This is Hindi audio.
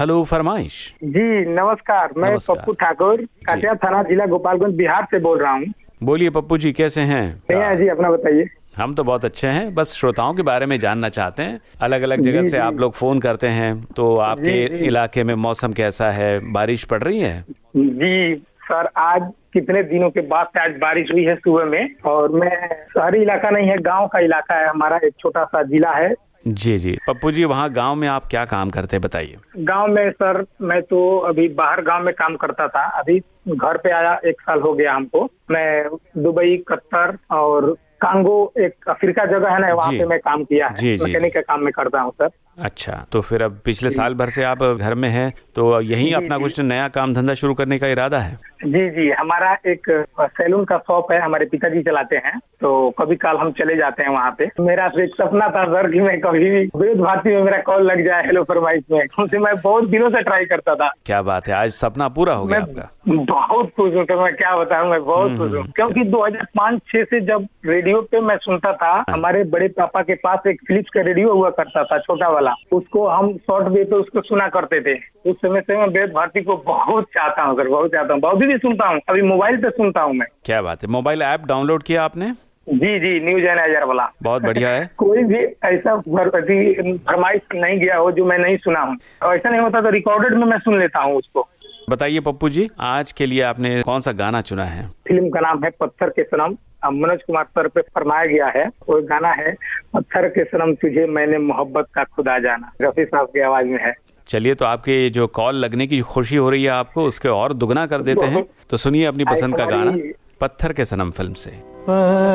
हेलो फरमाइश। जी नमस्कार, मैं पप्पू ठाकुर, काटिया थाना, जिला गोपालगंज, बिहार से बोल रहा हूँ। बोलिए पप्पू जी, कैसे हैं? जी अपना बताइए। हम तो बहुत अच्छे हैं, बस श्रोताओं के बारे में जानना चाहते हैं। अलग अलग जगह से आप लोग फोन करते हैं, तो आपके इलाके में मौसम कैसा है? बारिश पड़ रही है? जी सर, आज कितने दिनों के बाद से आज बारिश हुई है सुबह में। और मैं शहरी इलाका नहीं है, गांव का इलाका है हमारा, एक छोटा सा जिला है। जी जी पप्पू जी, वहाँ गांव में आप क्या काम करते हैं बताइए। गांव में सर, मैं तो अभी बाहर गांव में काम करता था, अभी घर पे आया 1 साल हो गया हमको। मैं दुबई, कतर और कांगो, एक अफ्रीका जगह है ना, वहाँ पे मैं काम किया है। मैकेनिक का काम मैं करता हूँ सर। अच्छा, तो फिर अब पिछले साल भर से आप घर में हैं, तो यहीं अपना कुछ नया काम धंधा शुरू करने का इरादा है? जी, हमारा एक सैलून का शॉप है, हमारे पिताजी चलाते हैं, तो कभी काल हम चले जाते हैं वहाँ पे। मेरा एक सपना था सर कि मैं कभी भी विविध भारती में मेरा कॉल लग जाए हेलो फरमाइश में, उनसे मैं बहुत दिनों से ट्राई करता था। क्या बात है, आज सपना पूरा हो गया आपका। बहुत खुश हूँ सर, मैं क्या बताऊँ, मैं बहुत खुश हूँ। क्योंकि 2005-06 से जब रेडियो पे मैं सुनता था, हमारे बड़े पापा के पास एक फिलिप्स का रेडियो हुआ करता था, छोटा वाला, उसको हम शॉर्ट वेव पे उसको सुना करते थे। उस समय से मैं विविध भारती को बहुत चाहता हूँ सर, बहुत चाहता हूँ, अभी भी सुनता हूँ, अभी मोबाइल पे सुनता हूँ मैं। क्या बात है, मोबाइल ऐप डाउनलोड किया आपने? जी, न्यूज एनालाइजर वाला। बहुत बढ़िया है। कोई भी ऐसा फरमाइश नहीं गया हो जो मैं नहीं सुना हूँ, और ऐसा नहीं होता तो रिकॉर्डेड में मैं सुन लेता हूँ उसको। बताइए पप्पू जी, आज के लिए आपने कौन सा गाना चुना है? फिल्म का नाम है पत्थर के सनम, मनोज कुमार सर पे फरमाया गया है। वो गाना है पत्थर के सनम तुझे मैंने मोहब्बत का खुदा जाना, रफी साहब की आवाज में है। चलिए, तो आपके जो कॉल लगने की खुशी हो रही है आपको, उसके और दुगना कर देते हैं। तो सुनिए अपनी पसंद का गाना, पत्थर के सनम फिल्म से।